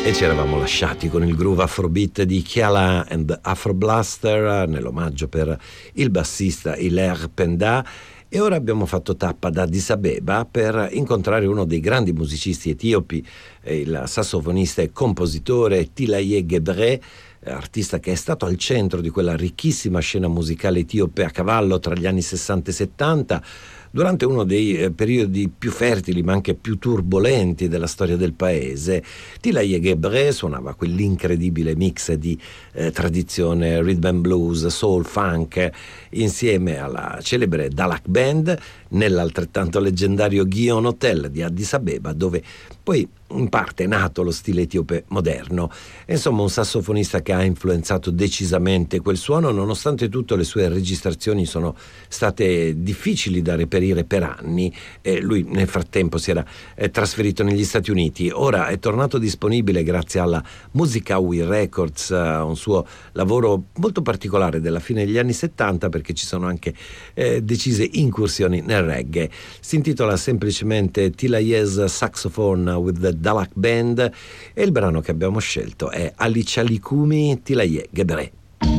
E ci eravamo lasciati con il groove afrobeat di Kiala and Afro Blaster nell'omaggio per il bassista Hilaire Penda, e ora abbiamo fatto tappa da Addis Abeba per incontrare uno dei grandi musicisti etiopi, il sassofonista e compositore Tilaye Gebre, artista che è stato al centro di quella ricchissima scena musicale etiope a cavallo tra gli anni 60 e 70, durante uno dei periodi più fertili ma anche più turbolenti della storia del paese. Tilaye Gebre suonava quell'incredibile mix di tradizione rhythm and blues, soul, funk, insieme alla celebre Dalak Band nell'altrettanto leggendario Gion Hotel di Addis Abeba, dove poi in parte è nato lo stile etiope moderno. Insomma, un sassofonista che ha influenzato decisamente quel suono, nonostante tutto le sue registrazioni sono state difficili da reperire per anni. Lui nel frattempo si era trasferito negli Stati Uniti, ora è tornato disponibile grazie alla Musicawi Records, un suo lavoro molto particolare della fine degli anni 70, perché ci sono anche decise incursioni nel reggae. Si intitola semplicemente Tilaye's Saxophone with the Dalak Band e il brano che abbiamo scelto è Ali Chalikumi Tilaye Gebre.